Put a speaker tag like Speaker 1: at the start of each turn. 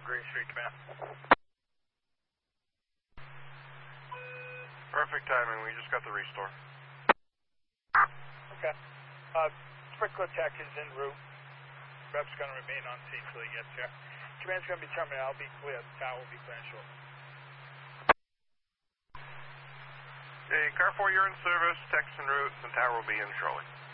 Speaker 1: Green Street, command.
Speaker 2: Perfect timing, we just got the restore.
Speaker 1: Okay. Sprinkler tech is en route. Rep's going to remain on scene until he gets here. Command's going to be terminated. I'll be clear. The tower will be clear shortly.
Speaker 2: Okay, Car 4, you're in service. Tech's en route. The tower will be in shortly.